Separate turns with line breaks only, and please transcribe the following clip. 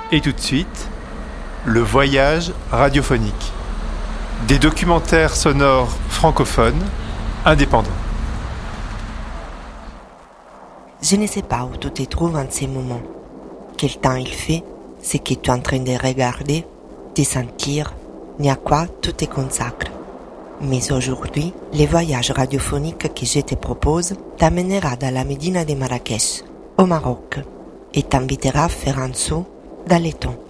Et tout de suite, le voyage radiophonique. Des documentaires sonores francophones, indépendants.
Je ne sais pas où tu te trouves en ces moments. Quel temps il fait, ce que tu es en train de regarder, de sentir, ni à quoi tu te consacres. Mais aujourd'hui, le voyage radiophonique que je te propose t'amènera dans la Médina de Marrakech, au Maroc, et t'invitera à faire un saut dans le temps.